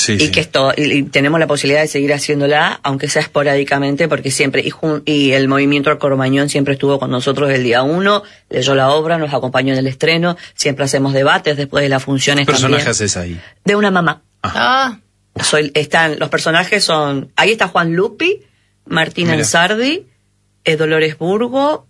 Sí, y sí. que y tenemos la posibilidad de seguir haciéndola, aunque sea esporádicamente, porque siempre, y el movimiento Cromañón siempre estuvo con nosotros el día 1, leyó la obra, nos acompañó en el estreno, siempre hacemos debates después de las funciones. ¿Qué personaje también. haces ahí? De una mamá. Ah, Los personajes son, ahí está Juan Lupi, Martín Mira. Ansardi, Dolores Burgo,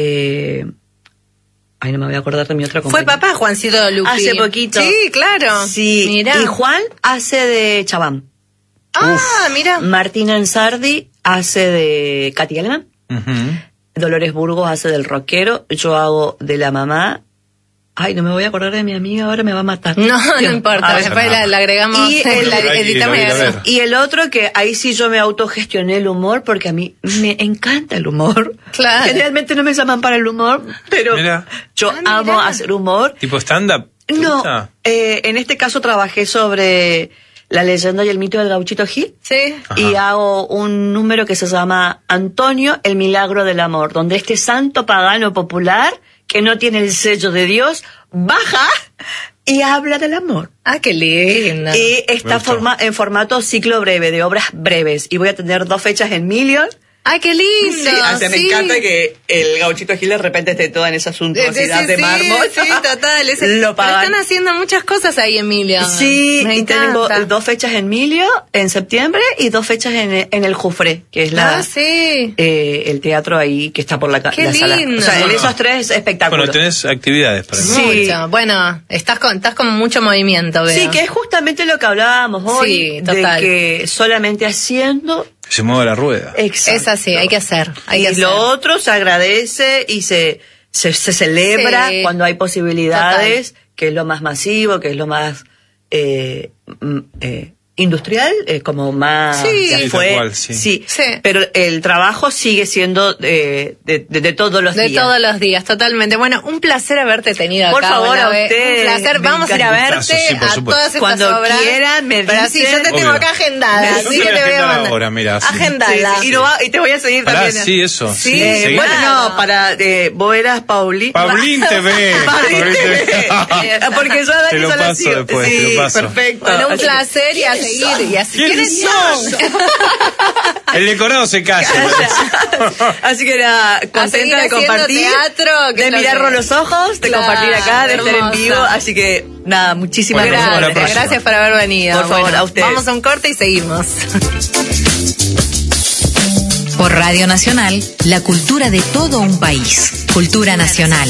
ay, no me voy a acordar de mi otra fue compañera. papá Juancito Lupi. Hace poquito. Sí, claro. Sí, Mirá. y Juan hace de Chabán. Ah, mira. Martín Ansardi hace de Katy Alemán. Ujú. Dolores Burgos hace del rockero. Yo hago de la mamá. Ay, no me voy a acordar de mi amiga, ahora me va a matar. No Dios. importa, A ver. después la agregamos, Y la Pero hay que editamos y ir a ver. hacemos. Y el otro que ahí sí yo me autogestioné el humor porque a mí me encanta el humor. Claro. Generalmente no me llaman para el humor, pero Mira. yo Ah, amo mira. hacer humor. ¿Tipo stand-up? ¿Te No, gusta? en este caso trabajé sobre la leyenda y el mito del Gauchito Gil. Sí. Ajá. Y hago un número que se llama Antonio, el milagro del amor, donde este santo pagano popular, que no tiene el sello de Dios, baja y habla del amor. Ah, qué lindo. Y está Me gustó. en formato ciclo breve, de obras breves. Y voy a tener 2 fechas en Million. Ay, qué lindo. Me encanta que el Gauchito Gil de repente esté toda en esa suntuosidad de mármol. Sí, total. Lo Pero pagan. están haciendo muchas cosas ahí, Emilia. Sí, me y tengo encanta. 2 fechas en Milio en septiembre y 2 fechas en el Jufré, que es Ah, sí. el teatro ahí que está por la Qué la sala. lindo. O sea, en Bueno. esos 3 espectáculos. Bueno, tenés actividades para mí. Sí. Mucho. Bueno, estás con mucho movimiento, veo. Sí, que es justamente lo que hablábamos hoy, Sí, total. de que solamente haciendo. Se mueve la rueda. Exacto. Es así, hay que hacer. Hay Y que hacer. lo otro se agradece y se celebra Sí. cuando hay posibilidades, que es lo más masivo, que es lo más industrial, como más Sí. ya Sí, fue. tal cual, sí. Sí. Pero el trabajo sigue siendo de todos los De días. todos los días, totalmente. Bueno, un placer haberte tenido Por acá. favor, a Guadabe. ustedes. Un placer. Me Vamos a ir a encanta. verte Sí, por a supuesto. todas estas Cuando obras. quieran, me Pero sí, dicen. yo te tengo Obvio. acá agendada, Yo así estoy que te voy a agendada mandar. ahora, mira, sí. Agendala. Sí, y te voy a seguir Pará, también. sí, eso. Sí, Sí, seguí. Bueno, Claro. no, vos eras Paulín. Paulín TV. Paulín Paulín TV. TV. Porque yo a Dani Te lo solo paso sigo. después, Sí, te lo paso. perfecto. Bueno, un Así que- placer y a seguir. Y así. ¿Quiénes son? El decorado se calla. Así que nada, seguir contenta de haciendo compartir, teatro, que de es lo mirarnos que- los ojos, de Claro, compartir acá, de estar en hermosa. vivo. Así que nada, muchísimas Bueno, gracias. nos vemos la Gracias, próxima. gracias por haber venido. Por favor, Bueno, a ustedes. Vamos a un corte y seguimos. Por Radio Nacional, la cultura de todo un país. Cultura Nacional.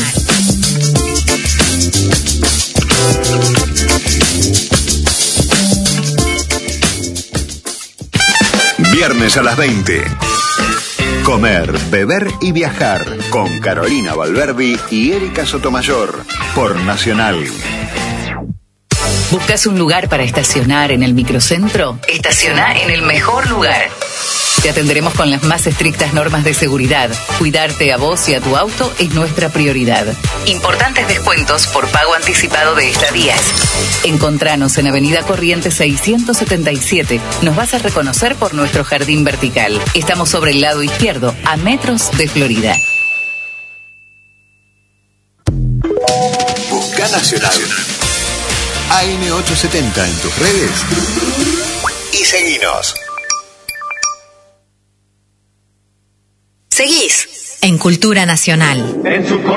Viernes a las 20. Comer, beber y viajar con Carolina Valverdi y Erika Sotomayor por Nacional. ¿Buscas un lugar para estacionar en el microcentro? Estaciona en el mejor lugar. Te atenderemos con las más estrictas normas de seguridad. Cuidarte a vos y a tu auto es nuestra prioridad. Importantes descuentos por pago anticipado de estadías. Encontranos en Avenida Corrientes 677. Nos vas a reconocer por nuestro jardín vertical. Estamos sobre el lado izquierdo, a metros de Florida. Busca Nacional. AM870 en tus redes y seguinos. Seguís en Cultura Nacional.